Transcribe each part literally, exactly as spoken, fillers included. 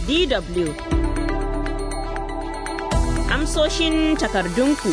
D W. Amsoshin takardunku.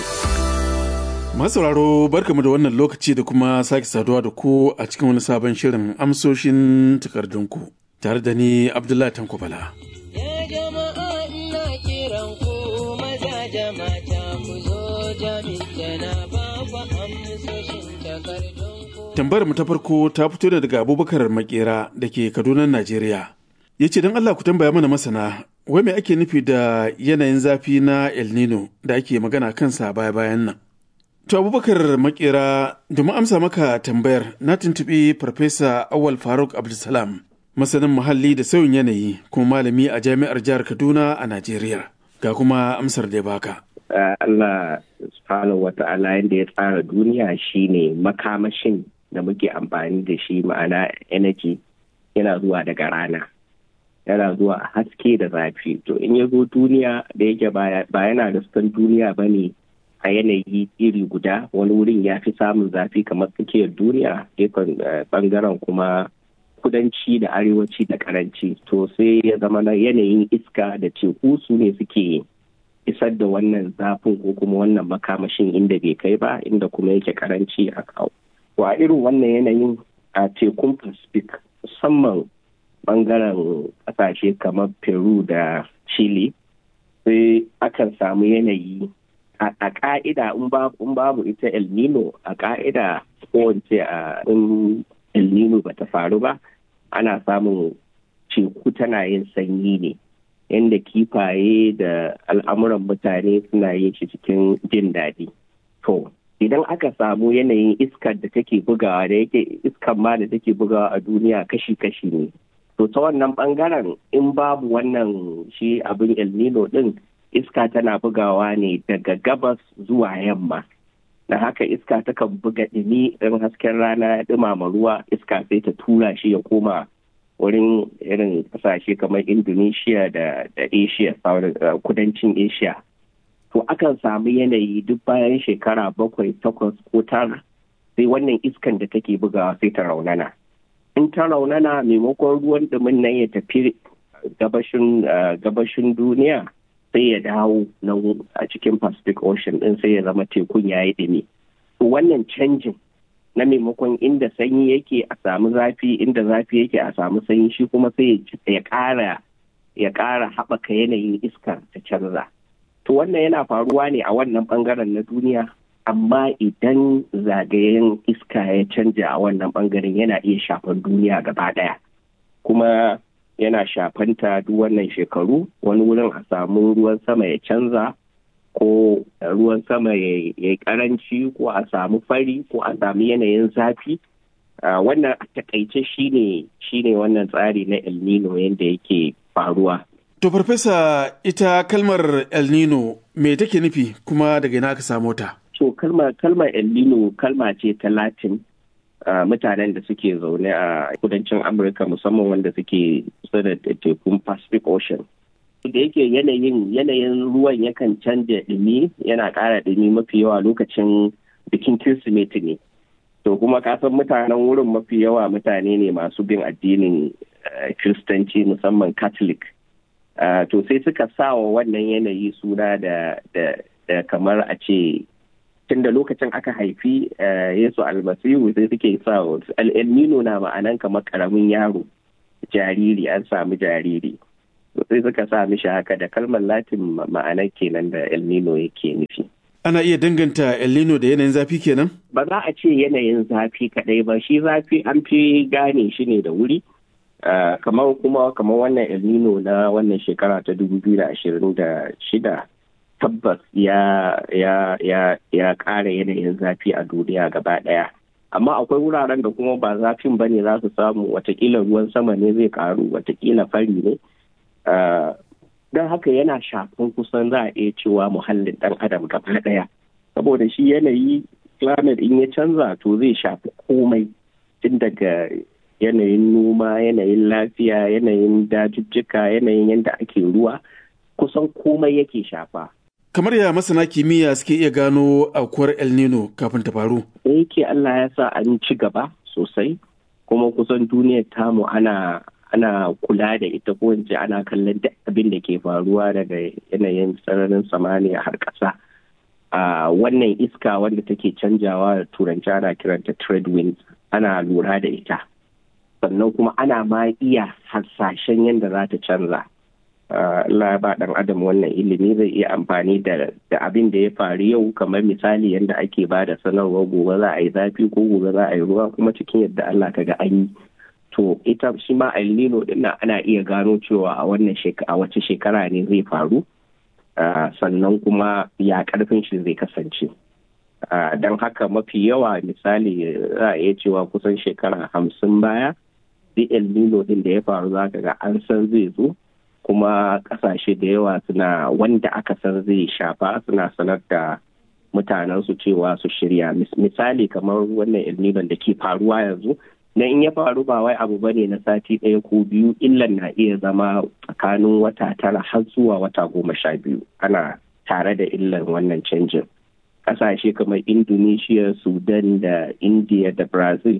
Masauraro barkamu da wannan lokaci da kuma sake saduwa da ku a cikin wani sabon shirin amsoshin takardunku tare da ni Abdullahi Tanko Bala. Ya jama'a ina kiran ku maza da mata ku zo jami'a na ba ku amsoshin takardunku. Tambayar mu ta farko ta fito da daga Abubakar Makera da ke Kaduna, Najeriya. Ya ce don Allah ku tambaya mana masana, wai me ake nufi da yanayin zafi na El Nino da ake magana kansa baya-bayan nan? To Abubakar Makera, domin amsa maka tambayar na tuntuɓi Farfesa Awal Faruk Abdulsalam, masanin muhalli da sauyin yanayi kuma malami a jami'ar jihar Kaduna a Najeriya. Ga kuma amsar da ya baka. Uh, Allah subhanahu wa ta'ala yadda ya tsara duniya shine makamashin da muke amfani da shi, ma'ana energy, yana zuwa daga rana. Yana zuwa haske da zafi. To in ya zo duniya da yake ba yana da sukan duniya ba ne a yanayi iri guda, wani wurin ya fi samun zafi kamar tsakiyar duniya, gefen bangaren kuma kudanci da arewaci da karanci. To sai ya zama na yanayin iska da teku su ne suke isar da wannan zafin ko kuma wannan makamashin inda bai kai ba, inda kuma yake karanci a kawo. Wa irin wannan yanayin a tekun Pacific, musamman bangaren kasashe kamar Peru da Chile, sai akan samu yanayi a ka'ida in babu ita El Nino, a ka'ida ko wance a in El Nino bata faru ba, ana samun teku tana yin sanyi ne, yadda kifaye da al'amuran mutane suna yin shi cikin jin daɗi. To idan aka samu yanayin iskar da take bugawa, da yake iskar ma da take bugawa a duniya kashi-kashi ne, to ta wannan bangaren in babu wannan shi abin El Nino din, iska tana bugawa ne daga gabas zuwa yamma. Na haka iska takan buga ɗumi in hasken rana ya ɗumama ruwa, iska sai ta tura shi ya koma wurin irin ƙasashe kamar Indonesia da, da Asia, uh, kudancin Asia. To akan samu yanayi duk bayan shekara bakwai, takwas ko tara, sai wannan iskan da take bugawa sai ta raunana. In ta raunana, maimakon ruwan ɗumin nan ya tafi gabashin, uh, gabashin duniya, sai ya dawo nan a cikin Pacific Ocean din, sai ya zama tekun ya yi ɗumi. Wannan canjin na maimakon inda sanyi yake a samu zafi, inda zafi yake a samu sanyi, shi kuma sai ya ƙara ya ƙara haɓaka yanayin iskar ta canza. To wannan yana faruwa ne a wannan ɓangaren na duniya, amma idan zagayen iska ya canja a wannan ɓangaren yana iya shafar duniya gaba ɗaya. Kuma yana shafanta duk wannan shekaru, wani wurin a samu ruwan sama ya canza, ko ruwan sama ya yi karanci, ko a samu fari, ko a samu yanayin zafi. Uh, wannan a takaice shine shine wannan tsari na El Nino yadda yake faruwa. To Farfesa, ita kalmar El Nino me take nufi kuma daga ina aka samo ta? To kalmar kalmar El Nino kalma ce ta Latin. Uh, mutanen da suke zaune a kudancin Amurka, musamman wanda suke kusa da tekun Pacific Ocean. Da yake yanayin yanayin ruwan yakan canja ɗumi, yana ƙara ɗumi mafi yawa lokacin bikin Kirsimeti ne. To kuma kasan mutanen wurin mafi yawa mutane ne masu bin addinin uh, Kiristanci, musamman Catholic. Uh, to sai suka sawa wannan yanayi suna da, da, da kamar a ce tun da lokacin aka haifi Yesu almasihu, sai suke sa El Nino na ma'anan kamar karamin yaro, jariri, an samu jariri, sai suka sa mishi haka, da kalmar Latin ma'anar kenan da El Nino yake nufi. Ana iya danganta El Nino da yanayin zafi kenan? Ba za a ce yanayin zafi kadai ba, shi zafi an fi gane shi ne da wuri. Uh, kamar kuma kamar wannan El Nino na wannan shekara ta dubu biyu da ashirin da shida, tabbas ya ya ya ya ƙara yanayin zafi a duniya gaba ɗaya. Amma akwai wuraren da kuma ba zafin ba ne za su samu, watakila ruwan sama ne zai ƙaru, watakila fari ne. Uh, don haka yana shafin kusan za a iya cewa muhallin ɗan adam gaba ɗaya. Saboda shi yanayi, climate in ya canza to zai shafi komai, tun daga yanayin noma, yanayin lafiya, yanayin dajujjuka, yanayin yadda ake ruwa, kusan komai yake shafa. Kamar ya masana kimiyya suke iya gano aukuwar El Nino kafin ta faru? Da yake Allah ya sa an ci gaba sosai, kuma kusan duniyar tamu ana ana kula da ita ko in ce ana kallon duk abin da ke faruwa daga yanayin sararin samaniya har ƙasa. Uh, wannan iska wanda take canjawa da turanci ana kiranta trade winds, ana lura da ita. Sannan kuma ana ma iya hasashen yadda za ta canza. Allah ya ba ɗan adam wannan ilimi, zai iya amfani da abin da ya faru yau, kamar misali yadda ake ba da sanarwar gobe za a yi zafi ko gobe za a yi ruwa, kuma cikin yadda Allah ka ga an yi. To ita shi ma El Nino din nan ana iya gano cewa a wannan shekara, a wace shekara ne zai faru, sannan kuma ya karfin shi zai kasance. Don haka mafi yawa misali za a iya cewa kusan shekara hamsin baya, duk El Nino din da ya faru za ka ga an san zai zo, kuma kasashe da yawa suna wanda aka san zai shafa suna sanar da mutanensu cewa su shirya. Misali kamar wannan El Nino da ke faruwa yanzu, na in ya faru ba wai abu bane na sati ɗaya ko biyu, illan na iya zama tsakanin wata tara har zuwa wata goma sha biyu ana tare da illan wannan canjin. Kasashe kamar Indonesia, Sudan da India da Brazil,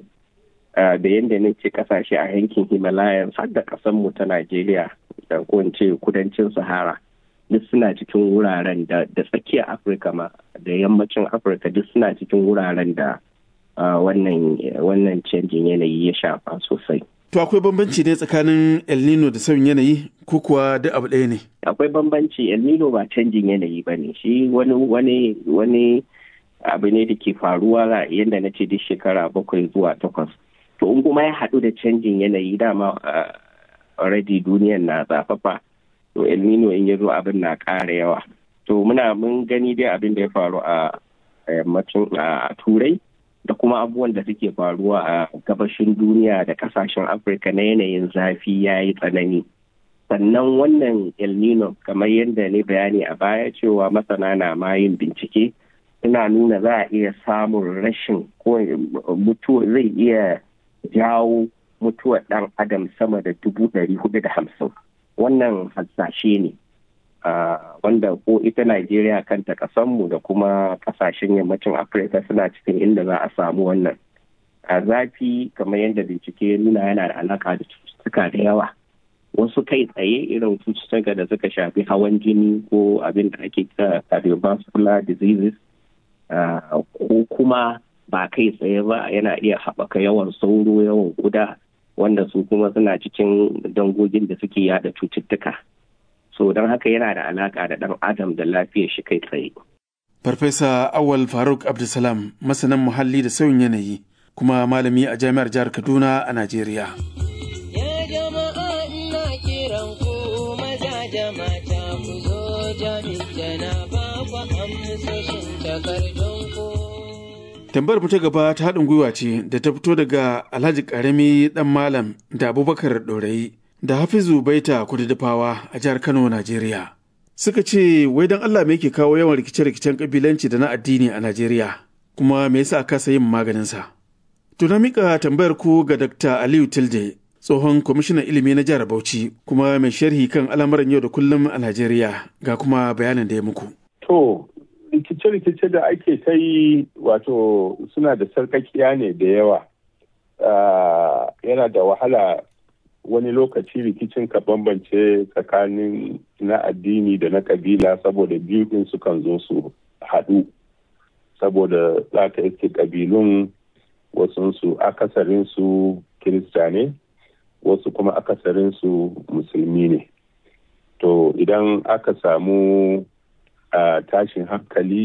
da yadda na ce kasashe a yankin Himalayas har da kasanmu ta Najeriya da ko in ce kudancin Sahara, duk suna cikin wuraren da tsakiyar Afirka ma da yammacin Afirka duk suna cikin wuraren da Uh, wannan wannan canjin yanayi ya shafa sosai. To akwai bambanci ne tsakanin El Nino da sauyin yanayi ko kuwa duk abu ɗaya ne? Akwai bambanci. El Nino ba canjin yanayi ba ne, shi wani wani wani abu ne da ke faruwa yadda na ce duk shekara bakwai zuwa takwas. To in kuma ya haɗu da canjin yanayi, dama uh, already duniyan na zafafa, to El Nino in ya zo abin na ƙara yawa. To muna mun gani dai abin da ya faru a yammacin a Turai, da kuma abubuwan da suke faruwa a gabashin duniya da kasashen Afirka na yanayin zafi ya yi tsanani. Sannan wannan El Nino, kamar yadda ne bayani a baya cewa masana na ma yin bincike, suna nuna za a iya samun rashin ko mutuwa, zai iya jawo mutuwar ɗan adam sama da dubu ɗari hudu da hamsin. Wannan hasashe ne. Uh, wanda ko ita Najeriya kanta kasanmu da kuma kasashen yammacin Afirka suna cikin inda za a samu wannan. A zafi kamar yadda bincike nuna yana da alaka da cututtuka da yawa. Wasu kai tsaye irin cututtuka da suka shafi hawan jini ko abin da ake kira cardiovascular diseases, uh, ko kuma ba kai tsaye ba yana iya haɓaka yawan sauro, yawan kuda, wanda su kuma suna cikin dangogin da suke yada cututtuka. So don haka yana da alaka da ɗan adam da lafiyar shi kai tsaye. Farfesa Awal Faruk Abdulsalam, masanin muhalli da sauyin yanayi, kuma malami a Jami'ar Jihar Kaduna a Najeriya. Ya jama'a ina kiran ku maza da mata ku zo jami'a ba ku amsoshin takardun ku. Tambayar mu ta gaba ta haɗin gwiwa ce da ta fito daga Alhaji Karami ɗan Malam da Abubakar Ɗorayi da Hafizu Baita Kududufawa a jihar Kano, Najeriya. Suka ce, wai don Allah me yake kawo yawan rikice-rikicen kabilanci da na addini a Najeriya, kuma me yasa aka kasa yin maganinsa? To na mika tambayar ku ga Dakta Aliyu Tilde, tsohon kwamishinan ilimi na jihar Bauchi, kuma mai sharhi kan al'amuran yau da kullum a Najeriya, ga kuma bayanin da ya muku. To, rikice-rikice da ake ta yi wato suna da sarƙaƙiya ne da yawa. Uh, yana da wahala wani lokaci rikicin ka bambance tsakanin na addini da na kabila, saboda biyu din sukan zo su haɗu, saboda za ka iske kabilun wasunsu akasarin su kirista ne, wasu kuma akasarin su musulmi ne. To idan aka samu uh, tashin hankali